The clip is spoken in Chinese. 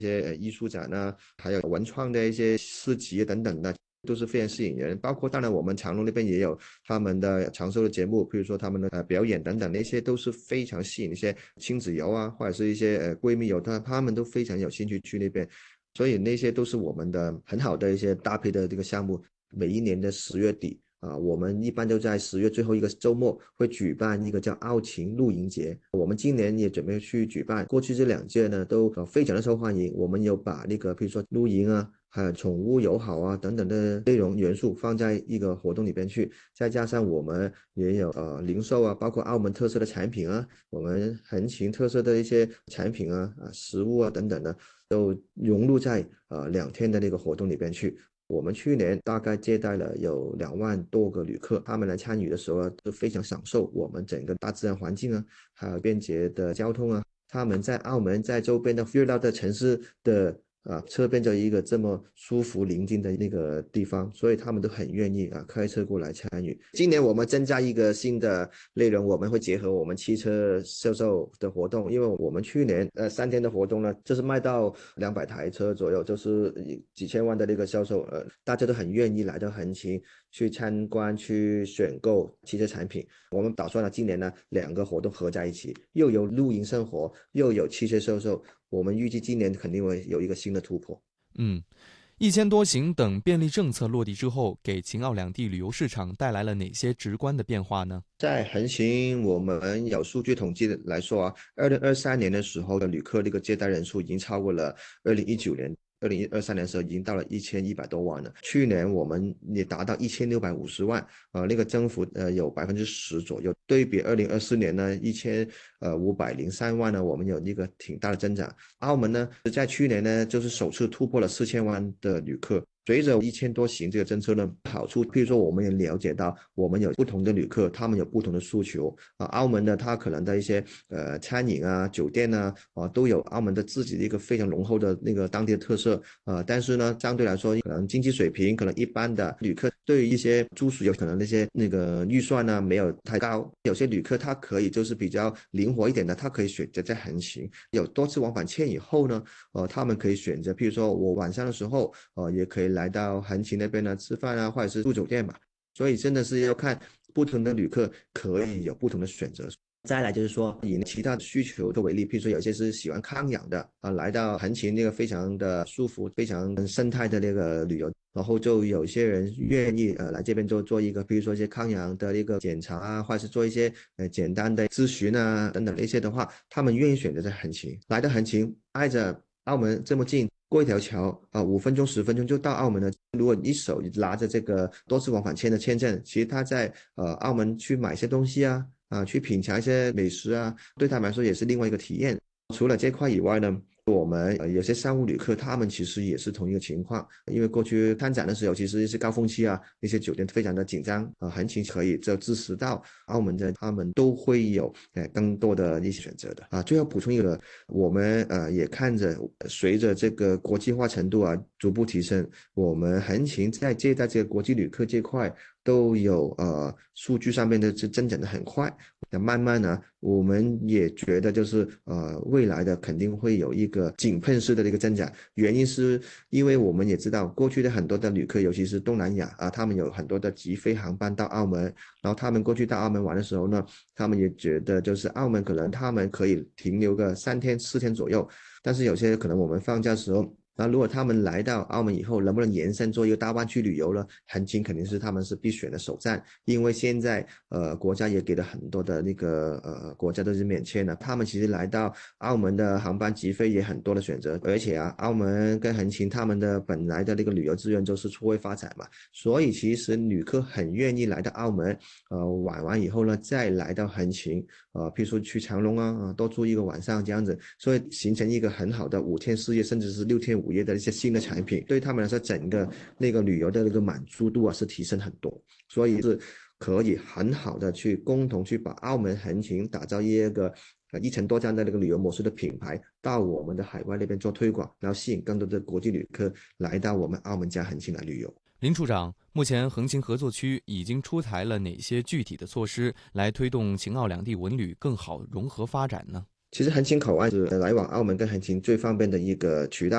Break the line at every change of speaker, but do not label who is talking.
一些艺术展啊，还有文创的一些市集等等的，都是非常吸引人。包括当然我们长隆那边也有他们的长寿的节目，比如说他们的表演等等，那些都是非常吸引一些亲子游啊，或者是一些闺蜜游，他们都非常有兴趣去那边。所以那些都是我们的很好的一些搭配的这个项目。每一年的10月底我们一般都在10月最后一个周末会举办一个叫澳晴露营节。我们今年也准备去举办，过去这2届呢都非常的受欢迎。我们有把那个比如说露营啊，还有宠物友好啊等等的内容元素放在一个活动里边去，再加上我们也有零售啊，包括澳门特色的产品啊，我们横琴特色的一些产品啊食物啊等等的，都融入在2天的那个活动里边去。我们去年大概接待了有2万多个旅客，他们来参与的时候都非常享受我们整个大自然环境啊，还有便捷的交通啊。他们在澳门在周边的热闹的城市的侧边着一个这么舒服宁静的那个地方，所以他们都很愿意开车过来参与。今年我们增加一个新的内容，我们会结合我们汽车销售的活动，因为我们去年3天的活动呢，就是卖到200台车左右，就是几千万的那个销售，大家都很愿意来到横琴去参观去选购汽车产品。我们打算了今年呢2个活动合在一起，又有露营生活，又有汽车销售。我们预计今年肯定会有一个新的突破。
嗯，1000多行等便利政策落地之后，给秦澳两地旅游市场带来了哪些直观的变化呢？
在横行，我们有数据统计来说2023年的时候的旅客这个接待人数已经超过了2019年。2023年的时候已经到了1100多万了，去年我们也达到1650万，那个增幅有10%左右。对比2024年呢1503万呢，我们有一个挺大的增长。澳门呢在去年呢就是首次突破了4000万的旅客。随着1000多行这个政策的好处，譬如说我们也了解到，我们有不同的旅客，他们有不同的诉求澳门的他可能的一些餐饮啊、酒店啊都有澳门的自己的一个非常浓厚的那个当地的特色但是呢，相对来说，可能经济水平可能一般的旅客对于一些住宿有可能那些那个预算呢没有太高，有些旅客他可以就是比较灵活一点的，他可以选择在横行，有多次往返签以后呢，他们可以选择，譬如说我晚上的时候也可以来到横琴那边呢吃饭啊，或者是住酒店嘛。所以真的是要看不同的旅客可以有不同的选择。再来就是说，以其他的需求的为例，譬如说有些是喜欢康养的来到横琴那个非常的舒服、非常生态的那个旅游，然后就有些人愿意来这边做一个，比如说一些康养的一个检查啊，或者是做一些简单的咨询啊等等那些的话，他们愿意选择在横琴。来到横琴，挨着澳门这么近，过一条桥5分钟10分钟就到澳门了。如果一手拿着这个多次往返签的签证，其实他在澳门去买些东西去品尝一些美食对他们来说也是另外一个体验。除了这块以外呢，我们有些商务旅客，他们其实也是同一个情况，因为过去参展的时候，其实是高峰期那些酒店非常的紧张行情可以就支持到澳门的，他们都会有更多的一些选择的最后补充一个，我们也看着随着这个国际化程度逐步提升，我们横琴在接待这个国际旅客这块都有数据上面的增长的很快。那慢慢呢，我们也觉得就是未来的肯定会有一个井喷式的一个增长。原因是因为我们也知道，过去的很多的旅客，尤其是东南亚他们有很多的直飞航班到澳门，然后他们过去到澳门玩的时候呢，他们也觉得就是澳门可能他们可以停留个3天4天左右，但是有些可能我们放假的时候。那如果他们来到澳门以后，能不能延伸做一个大湾区旅游呢？横琴肯定是他们是必选的首站，因为现在国家也给了很多的那个国家都是免签的，他们其实来到澳门的航班直飞也很多的选择，而且澳门跟横琴他们的本来的那个旅游资源就是错位发展嘛，所以其实旅客很愿意来到澳门玩完以后呢，再来到横琴譬如说去长隆多住一个晚上这样子，所以形成一个很好的5天4夜甚至是6天5夜的一些新的产品，对他们来说整个那个旅游的那个满足度是提升很多，所以是可以很好的去共同去把澳门横琴打造一个1000多家的那个旅游模式的品牌到我们的海外那边做推广，然后吸引更多的国际旅客来到我们澳门加横琴来旅游。
林处长，目前横琴合作区已经出台了哪些具体的措施，来推动秦澳两地文旅更好融合发展呢？
其实横琴口岸是来往澳门跟横琴最方便的一个渠道。